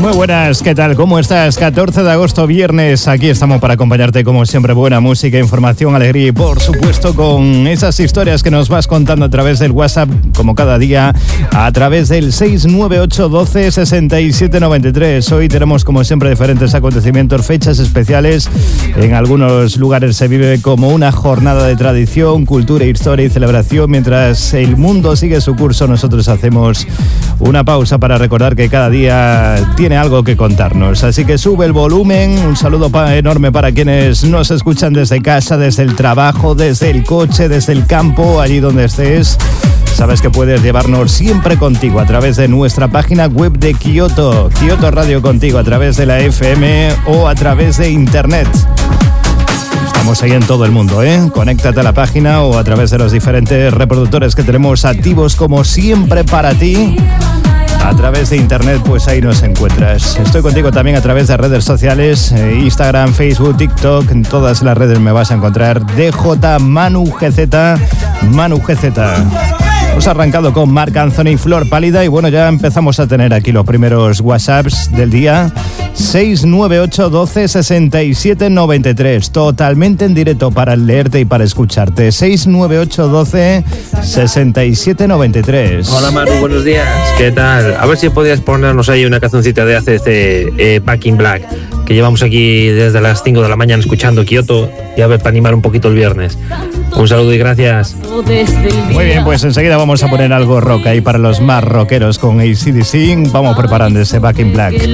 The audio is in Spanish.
Muy buenas, ¿qué tal? ¿Cómo estás? 14 de agosto, viernes. Aquí estamos para acompañarte, como siempre, buena música, información, alegría y, por supuesto, con esas historias que nos vas contando a través del WhatsApp, como cada día, a través del 698 12 67 93. Hoy tenemos, como siempre, diferentes acontecimientos, fechas especiales. En algunos lugares se vive como una jornada de tradición, cultura, historia y celebración. Mientras el mundo sigue su curso, nosotros hacemos una pausa para recordar que cada día tiene algo que contarnos. Así que sube el volumen. Un saludo enorme para quienes nos escuchan desde casa, desde el trabajo, desde el coche, desde el campo, allí donde estés. Sabes que puedes llevarnos siempre contigo a través de nuestra página web de Kioto Radio Contigo, a través de la FM o a través de internet. Estamos ahí en todo el mundo, Conéctate a la página o a través de los diferentes reproductores que tenemos activos, como siempre, para ti. A través de internet, pues ahí nos encuentras. Estoy contigo también a través de redes sociales, Instagram, Facebook, TikTok. En todas las redes me vas a encontrar DJ Manu GZ. Hemos arrancado con Marc Anthony, Flor Pálida, y bueno, ya empezamos a tener aquí los primeros WhatsApps del día. 698 12 67 93, totalmente en directo para leerte y para escucharte. 698 12 67 93. Hola Manu, buenos días, ¿qué tal? A ver si podías ponernos ahí una cancioncita de hace Back in Black, que llevamos aquí desde las 5 de la mañana escuchando Kioto, y a ver, para animar un poquito el viernes. Un saludo y gracias. Muy bien, pues enseguida vamos a poner algo rock ahí para los más rockeros con AC/DC. Vamos preparando ese Back in Black.